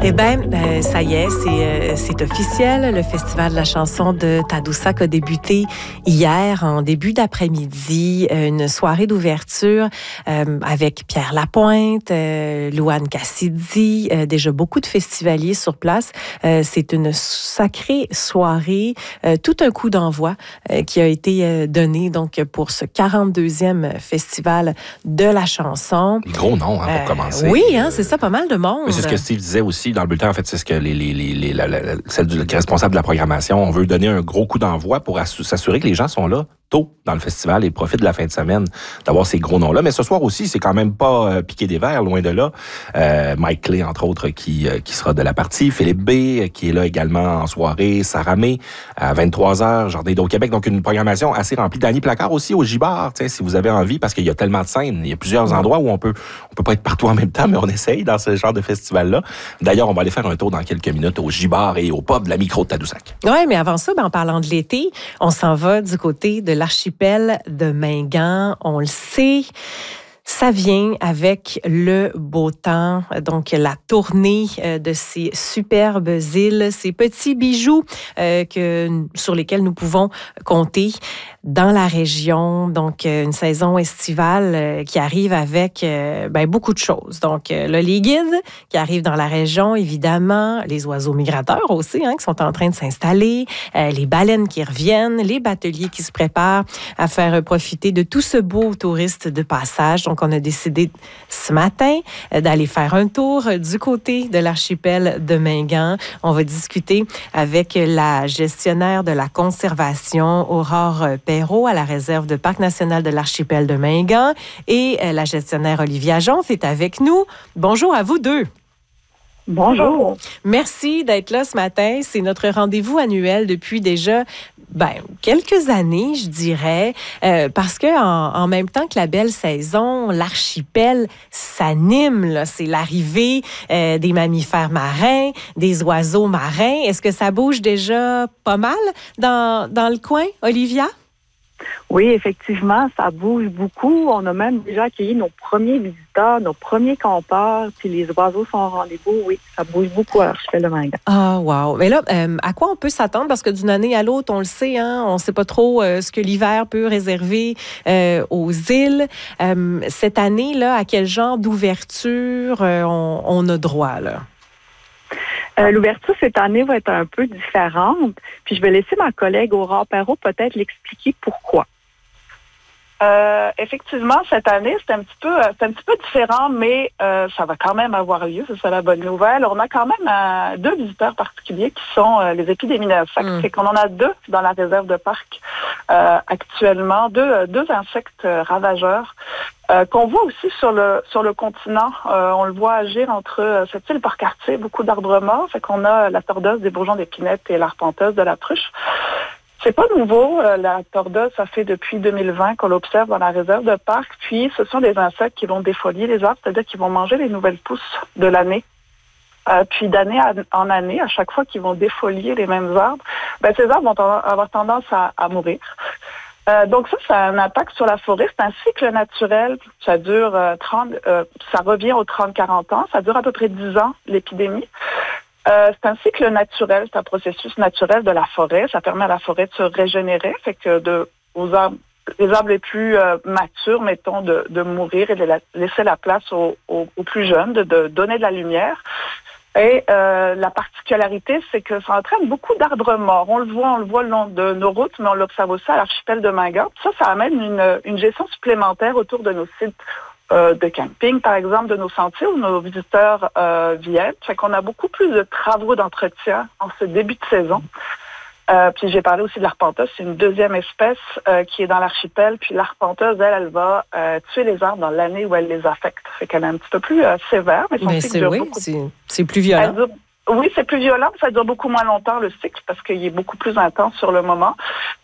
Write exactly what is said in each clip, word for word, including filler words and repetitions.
Eh bien, euh, ça y est, c'est, euh, c'est officiel. Le Festival de la chanson de Tadoussac a débuté hier, en début d'après-midi. Une soirée d'ouverture euh, avec Pierre Lapointe, euh, Louane Cassidy, euh, déjà beaucoup de festivaliers sur place. Euh, c'est une sacrée soirée, euh, tout un coup d'envoi euh, qui a été euh, donné donc pour ce quarante-deuxième Festival de la chanson. Gros nom, hein, pour euh, commencer. Oui, hein, c'est ça, pas mal de monde. Mais c'est ce que Steve disait aussi dans le bulletin. En fait, c'est ce que les, les, les, les, la, la, celle du responsable de la programmation, on veut donner un gros coup d'envoi pour assu- s'assurer que les gens sont là tôt dans le festival et profitent de la fin de semaine d'avoir ces gros noms-là. Mais ce soir aussi, c'est quand même pas euh, piqué des verres, loin de là. Euh, Mike Clay, entre autres, qui, euh, qui sera de la partie. Philippe B, euh, qui est là également en soirée. Sarah May, à vingt-trois heures, Jardin d'eau Québec. Donc, une programmation assez remplie. Danny Placard aussi au Gibard, si vous avez envie, parce qu'il y a tellement de scènes. Il y a plusieurs mmh. endroits où on peut on peut pas être partout en même temps, mais on essaye dans ce genre de festival-là. D'ailleurs, on va aller faire un tour dans quelques minutes au Gibard et au pub de la Micro de Tadoussac. Oui, mais avant ça, ben, en parlant de l'été, on s'en va du côté de l'archipel de Mingan. On le sait, ça vient avec le beau temps, donc la tournée de ces superbes îles, ces petits bijoux euh, que, sur lesquels nous pouvons compter dans la région. Donc, une saison estivale euh, qui arrive avec euh, ben, beaucoup de choses. Donc, euh, là, les guides qui arrivent dans la région, évidemment, les oiseaux migrateurs aussi, hein, qui sont en train de s'installer, euh, les baleines qui reviennent, les bateliers qui se préparent à faire profiter de tout ce beau touriste de passage. Donc, on a décidé ce matin euh, d'aller faire un tour du côté de l'archipel de Mingan. On va discuter avec la gestionnaire de la conservation, Aurore Perrault, à la réserve de Parc national de l'archipel de Mingan, et euh, la gestionnaire Olivia Jonf est avec nous. Bonjour à vous deux. Bonjour. Merci d'être là ce matin. C'est notre rendez-vous annuel depuis déjà ben, quelques années, je dirais, euh, parce que en, en même temps que la belle saison, l'archipel s'anime. Là. C'est l'arrivée euh, des mammifères marins, des oiseaux marins. Est-ce que ça bouge déjà pas mal dans, dans le coin, Olivia? Oui, effectivement, ça bouge beaucoup. On a même déjà accueilli nos premiers visiteurs, nos premiers campeurs, puis les oiseaux sont au rendez-vous. Oui, ça bouge beaucoup à l'archipel de Mingan. Ah, wow. Mais là, euh, à quoi on peut s'attendre? Parce que d'une année à l'autre, on le sait, hein, on ne sait pas trop euh, ce que l'hiver peut réserver euh, aux îles. Euh, cette année, là, à quel genre d'ouverture euh, on, on a droit, là? Euh, l'ouverture cette année va être un peu différente. Puis je vais laisser ma collègue Aurore Perrault peut-être l'expliquer pourquoi. Euh, effectivement, cette année, c'est un petit peu, c'est un petit peu différent, mais euh, ça va quand même avoir lieu. C'est ça la bonne nouvelle. On a quand même euh, deux visiteurs particuliers qui sont euh, les épidéminophages. Mm. C'est qu'on en a deux dans la réserve de parc euh, actuellement, deux, deux insectes ravageurs. Euh, qu'on voit aussi sur le sur le continent. Euh, on le voit agir entre euh, cette île par quartier, beaucoup d'arbres morts. Fait qu'on a la tordeuse des bourgeons d'épinette et l'arpenteuse de la pruche. C'est pas nouveau. Euh, la tordeuse, ça fait depuis deux mille vingt qu'on l'observe dans la réserve de parc. Puis, ce sont des insectes qui vont défolier les arbres, c'est-à-dire qu'ils vont manger les nouvelles pousses de l'année. Euh, puis d'année en année, à chaque fois qu'ils vont défolier les mêmes arbres, ben, ces arbres vont t- avoir tendance à, à mourir. Euh, donc ça, ça a un impact sur la forêt. C'est un cycle naturel. Ça dure euh, trente, euh, ça revient aux trente à quarante ans. Ça dure à peu près dix ans, l'épidémie. Euh, c'est un cycle naturel, c'est un processus naturel de la forêt. Ça permet à la forêt de se régénérer, fait que de, aux arbres, les arbres les plus euh, matures, mettons, de, de mourir et de la, laisser la place aux, aux, aux plus jeunes, de, de donner de la lumière. Et euh, la particularité, c'est que ça entraîne beaucoup d'arbres morts. On le voit, on le voit le long de nos routes, mais on l'observe aussi à l'archipel de Mingan. Ça, ça amène une, une gestion supplémentaire autour de nos sites euh, de camping, par exemple, de nos sentiers où nos visiteurs euh, viennent. Fait qu'on a beaucoup plus de travaux d'entretien en ce début de saison. Euh, puis j'ai parlé aussi de l'arpenteuse, c'est une deuxième espèce euh, qui est dans l'archipel. Puis l'arpenteuse, elle, elle va euh, tuer les arbres dans l'année où elle les affecte. Fait qu'elle est un petit peu plus euh, sévère. Mais, son mais cycle c'est, dure oui, beaucoup. c'est, c'est plus violent. Elle dure, oui, c'est plus violent, mais ça dure beaucoup moins longtemps le cycle parce qu'il est beaucoup plus intense sur le moment.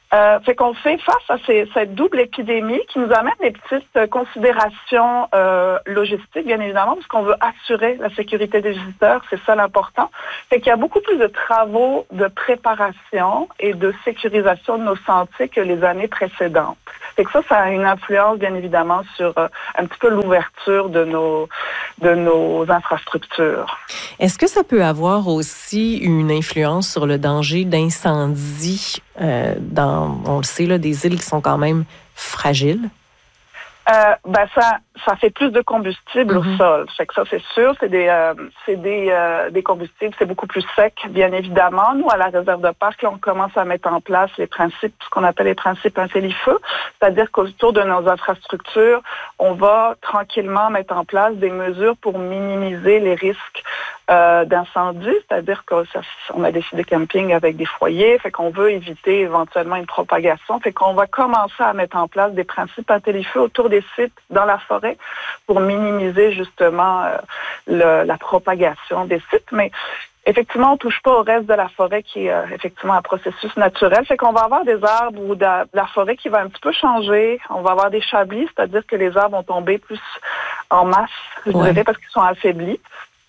Euh, fait qu'on fait face à ces, cette double épidémie qui nous amène des petites considérations euh, logistiques, bien évidemment, parce qu'on veut assurer la sécurité des visiteurs, c'est ça l'important. Fait qu'il y a beaucoup plus de travaux de préparation et de sécurisation de nos sentiers que les années précédentes. Fait que ça, ça a une influence, bien évidemment, sur euh, un petit peu l'ouverture de nos, de nos infrastructures. Est-ce que ça peut avoir aussi une influence sur le danger d'incendie euh, dans, on le sait, là, des îles qui sont quand même fragiles? Euh, ben ça, ça fait plus de combustible mm-hmm. au sol. Fait que ça, c'est sûr, c'est des, euh, c'est des, euh, des combustibles, c'est beaucoup plus sec, bien évidemment. Nous, à la réserve de parc, là, on commence à mettre en place les principes, ce qu'on appelle les principes incendie-feu, c'est-à-dire qu'autour de nos infrastructures, on va tranquillement mettre en place des mesures pour minimiser les risques euh, d'incendie, c'est-à-dire qu'on a des sites de camping avec des foyers, fait qu'on veut éviter éventuellement une propagation, fait qu'on va commencer à mettre en place des principes incendie-feu autour des sites dans la forêt pour minimiser justement euh, le, la propagation des sites. Mais effectivement, on ne touche pas au reste de la forêt qui est euh, effectivement un processus naturel. Fait qu'on va avoir des arbres ou de, de la forêt qui va un petit peu changer. On va avoir des chablis, c'est-à-dire que les arbres vont tomber plus en masse, je ouais. dirais, parce qu'ils sont affaiblis.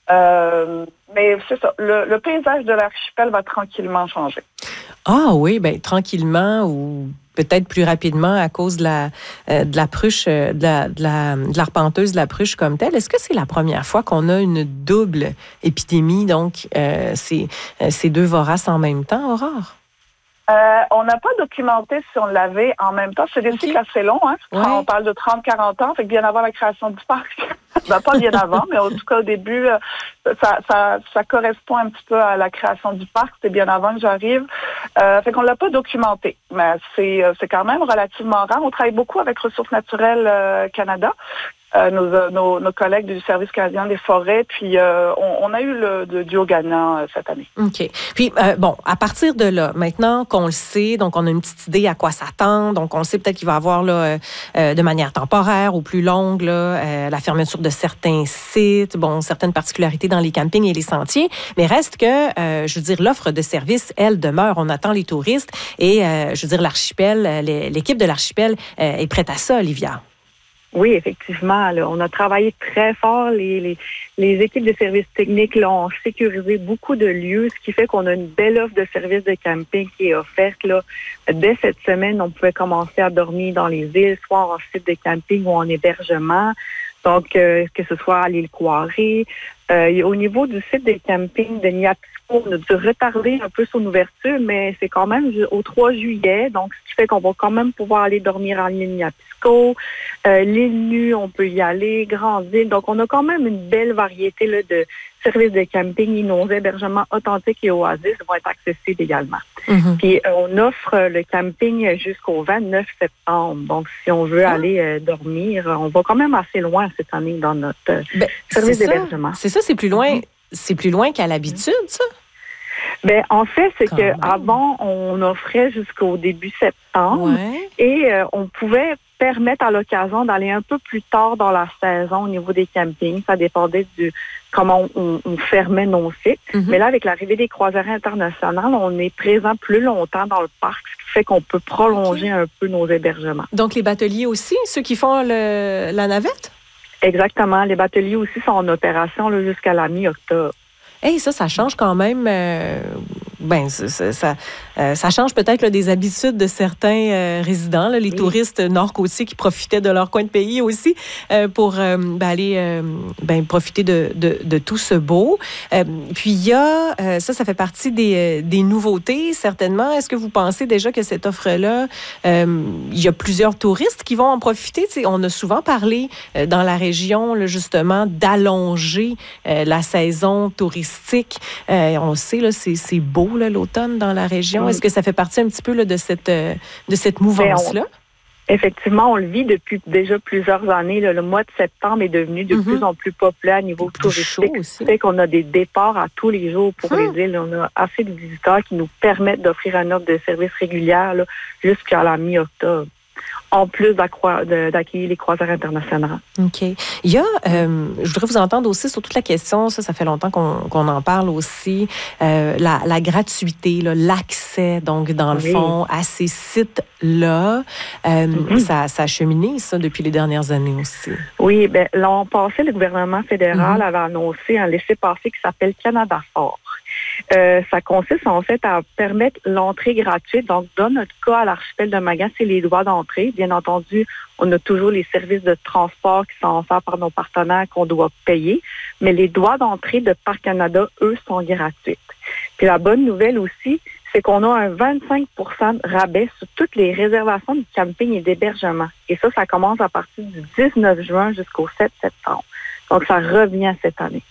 Euh, mais c'est ça, le, le paysage de l'archipel va tranquillement changer. Ah oui, bien tranquillement ou peut-être plus rapidement à cause de la, euh, de la pruche, de la, de, la, de l'arpenteuse de la pruche comme telle. Est-ce que c'est la première fois qu'on a une double épidémie, donc euh, ces, ces deux voraces en même temps, Aurore? Euh, on n'a pas documenté si on l'avait en même temps. C'est des okay. cycles assez longs, hein? Ouais. On parle de trente à quarante ans, fait que bien avant la création du parc. ben, pas bien avant, mais en tout cas au début, ça, ça, ça correspond un petit peu à la création du parc. C'était bien avant que j'arrive. Euh, fait qu'on l'a pas documenté, mais c'est, c'est quand même relativement rare. On travaille beaucoup avec Ressources naturelles euh, Canada. Euh, nos, nos, nos collègues du Service canadien des forêts, puis euh, on, on a eu le, le duo gagnant euh, cette année. OK. Puis, euh, bon, à partir de là, maintenant qu'on le sait, donc on a une petite idée à quoi s'attendre, donc on sait peut-être qu'il va y avoir là, euh, de manière temporaire ou plus longue là, euh, la fermeture de certains sites, bon, certaines particularités dans les campings et les sentiers, mais reste que, euh, je veux dire, l'offre de services, elle, demeure. On attend les touristes et, euh, je veux dire, l'archipel, l'équipe de l'archipel euh, est prête à ça, Olivia. Oui, effectivement. Là, on a travaillé très fort. Les, les, les équipes de services techniques là, ont sécurisé beaucoup de lieux, ce qui fait qu'on a une belle offre de services de camping qui est offerte. Là. Dès cette semaine, on pouvait commencer à dormir dans les îles, soit en site de camping ou en hébergement. Donc, euh, que ce soit à l'île Quarry. Euh, au niveau du site de camping de Niapisco, on a dû retarder un peu son ouverture, mais c'est quand même au trois juillet. Donc, ce qui fait qu'on va quand même pouvoir aller dormir en l'île Niapisco. Euh, l'île Nue, on peut y aller. Grande île. Donc, on a quand même une belle variété là, de services de camping et nos hébergements authentiques et oasis vont être accessibles également. Mm-hmm. Puis, euh, on offre le camping jusqu'au vingt-neuf septembre. Donc, si on veut ah. aller euh, dormir, on va quand même assez loin cette année dans notre euh, ben, service d'hébergement. C'est ça, c'est plus loin, mm-hmm. c'est plus loin qu'à l'habitude, ça? Ben, en fait, c'est qu'avant, on offrait jusqu'au début septembre ouais. et euh, on pouvait permettre à l'occasion d'aller un peu plus tard dans la saison au niveau des campings. Ça dépendait du comment on, on fermait nos sites. Mm-hmm. Mais là, avec l'arrivée des croisières internationales, on est présent plus longtemps dans le parc, ce qui fait qu'on peut prolonger okay. un peu nos hébergements. Donc, les bateliers aussi, ceux qui font le, la navette? Exactement. Les bateliers aussi sont en opération là, jusqu'à la mi-octobre. Hey, ça, ça change quand même. Euh, ben, ça, ça, euh, ça change peut-être là, des habitudes de certains euh, résidents, là, les oui. touristes nord-côtiers qui profitaient de leur coin de pays aussi euh, pour euh, ben, aller euh, ben, profiter de, de, de tout ce beau. Euh, puis il y a, euh, ça, ça fait partie des, des nouveautés, certainement. Est-ce que vous pensez déjà que cette offre-là, euh, il y a plusieurs touristes qui vont en profiter? T'sais, on a souvent parlé euh, dans la région, là, justement, d'allonger euh, la saison touristique. Euh, on sait, là, c'est, c'est beau là, l'automne dans la région. Est-ce que ça fait partie un petit peu là, de cette, euh, de cette mouvance-là? On, effectivement, on le vit depuis déjà plusieurs années. Là, le mois de septembre est devenu de mm-hmm. plus en plus populaire à niveau touristique. C'est fait qu'on a des départs à tous les jours pour hum. les îles. On a assez de visiteurs qui nous permettent d'offrir un offre de service régulière là, jusqu'à la mi-octobre. en plus d'accueillir les croisières internationales. OK. Il y a, euh, je voudrais vous entendre aussi sur toute la question, ça, ça fait longtemps qu'on, qu'on en parle aussi, euh, la, la gratuité, là, l'accès, donc, dans le oui. fond, à ces sites-là. Euh, mm-hmm. ça, ça a cheminé, ça, depuis les dernières années aussi. Oui, bien, l'an passé, le gouvernement fédéral mm-hmm. avait annoncé un laissez-passer qui s'appelle Canada Fort. Euh, ça consiste en fait à permettre l'entrée gratuite. Donc, dans notre cas, à l'archipel de Magán, c'est les droits d'entrée. Bien entendu, on a toujours les services de transport qui sont offerts par nos partenaires qu'on doit payer, mais les droits d'entrée de Parc Canada, eux, sont gratuits. Puis la bonne nouvelle aussi, c'est qu'on a un vingt-cinq pour cent de rabais sur toutes les réservations de camping et d'hébergement. Et ça, ça commence à partir du dix-neuf juin jusqu'au sept septembre. Donc, ça revient cette année.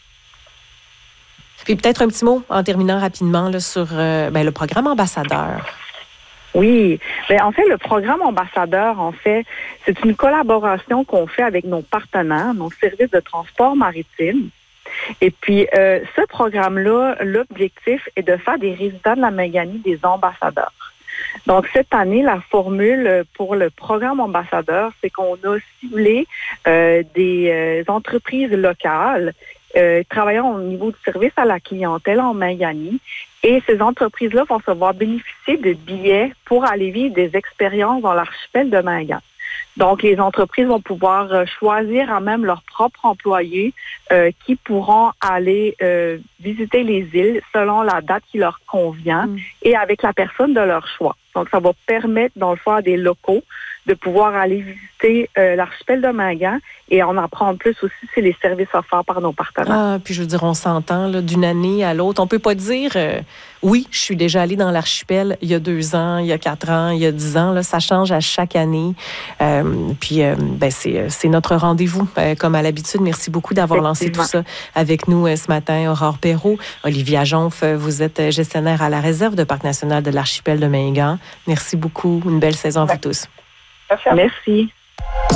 Puis peut-être un petit mot en terminant rapidement là, sur euh, ben, le programme ambassadeur. Oui. Bien, en fait, le programme ambassadeur, en fait, c'est une collaboration qu'on fait avec nos partenaires, nos services de transport maritime. Et puis, euh, ce programme-là, l'objectif est de faire des résidents de la Méganie des ambassadeurs. Donc, cette année, la formule pour le programme ambassadeur, c'est qu'on a ciblé euh, des euh, entreprises locales euh, travaillant au niveau du service à la clientèle en Méganie. Et ces entreprises-là vont se voir bénéficier de billets pour aller vivre des expériences dans l'archipel de Magán. Donc, les entreprises vont pouvoir euh, choisir à même leurs propres employés euh, qui pourront aller euh, visiter les îles selon la date qui leur convient mmh. et avec la personne de leur choix. Donc, ça va permettre, dans le fond, à des locaux de pouvoir aller visiter euh, l'archipel de Magán et en apprendre plus aussi sur les services offerts par nos partenaires. Ah, puis je veux dire, on s'entend là, d'une année à l'autre. On peut pas dire, euh, oui, je suis déjà allée dans l'archipel il y a deux ans, il y a quatre ans, il y a dix ans. Là, ça change à chaque année. Euh, puis, euh, ben, c'est, c'est notre rendez-vous, euh, comme à l'habitude. Merci beaucoup d'avoir lancé tout ça avec nous euh, ce matin. Aurore Perrault, Olivia Jonf, vous êtes gestionnaire à la réserve de Parc national de l'archipel de Magán. Merci beaucoup. Une belle saison à vous tous. Merci.